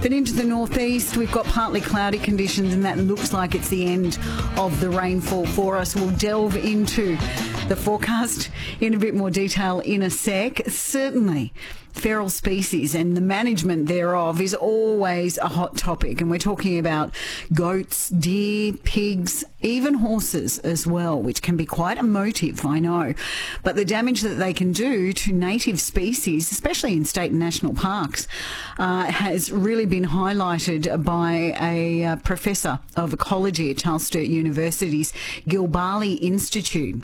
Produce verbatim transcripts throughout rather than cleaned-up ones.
But into the northeast, we've got partly cloudy conditions, and that looks like it's the end of the rainfall for us. We'll delve into the forecast in a bit more detail in a sec. Certainly, feral species and the management thereof is always a hot topic, and we're talking about goats, deer, pigs, even horses as well, which can be quite emotive, I know. But the damage that they can do to native species, especially in state and national parks, uh, has really been highlighted by a uh, professor of ecology at Charles Sturt University's Gilbally Institute,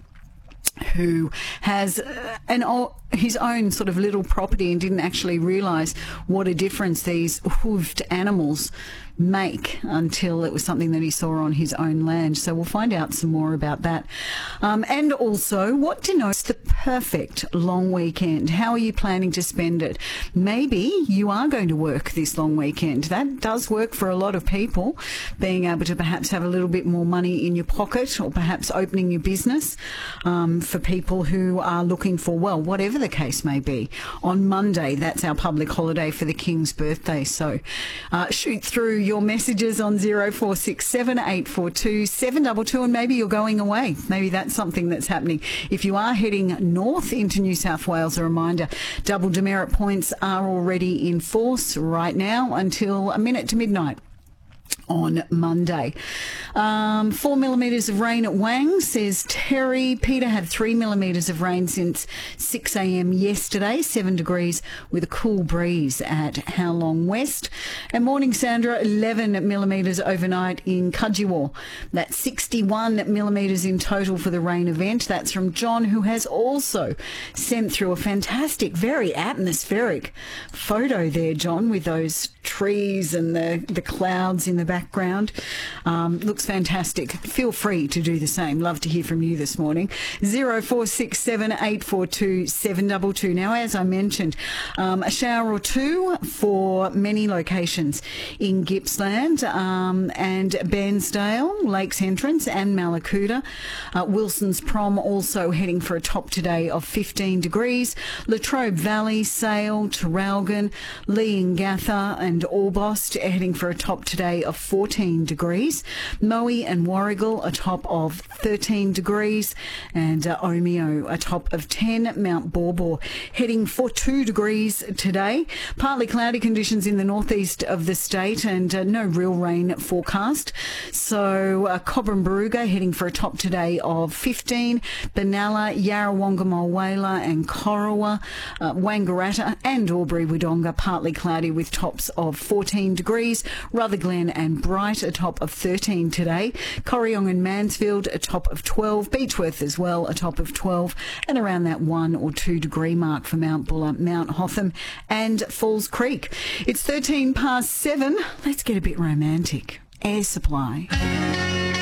who has uh, an o- his own sort of little property and didn't actually realise what a difference these hooved animals make until it was something that he saw on his own land. So we'll find out some more about that. Um, and also, what denotes the perfect long weekend? How are you planning to spend it? Maybe you are going to work this long weekend. That does work for a lot of people, being able to perhaps have a little bit more money in your pocket, or perhaps opening your business, um, for people who are looking for, well, whatever the case may be. On Monday, that's our public holiday for the King's birthday. So uh, shoot through your messages on zero four six seven, eight four two, seven two two, and maybe you're going away. Maybe that's something that's happening. If you are heading north into New South Wales, a reminder, double demerit points are already in force right now until a minute to midnight on Monday. Um, four millimetres of rain at Wang, says Terry. Peter had three millimetres of rain since six a.m. yesterday, seven degrees with a cool breeze at How Long West. And morning, Sandra, eleven millimetres overnight in Cudgewar. That's sixty-one millimetres in total for the rain event. That's from John, who has also sent through a fantastic, very atmospheric photo there, John, with those trees and the, the clouds in the background. Um, looks fantastic. Feel free to do the same. Love to hear from you this morning. zero four six seven, eight four two, seven two two. Now, as I mentioned, um, a shower or two for many locations in Gippsland um, and Bairnsdale, Lakes Entrance and Mallacoota. Uh, Wilson's Prom also heading for a top today of fifteen degrees. Latrobe Valley, Sale, Traralgon, Leongatha and Orbost heading for a top today of fourteen degrees. Moe and Warragul a top of thirteen degrees, and uh, Omeo a top of ten. Mount Borbor heading for two degrees today. Partly cloudy conditions in the northeast of the state, and uh, no real rain forecast. So uh, Cobram Barooga heading for a top today of fifteen. Benalla, Yarrawonga, Mulwala and Corowa, uh, Wangaratta and Albury Wodonga partly cloudy with tops of fourteen degrees. Rutherglen and Bright a top of thirteen today. Corryong and Mansfield a top of twelve. Beechworth as well a top of twelve, and around that one or two degree mark for Mount Buller, Mount Hotham and Falls Creek. It's thirteen past seven. Let's get a bit romantic. Air Supply.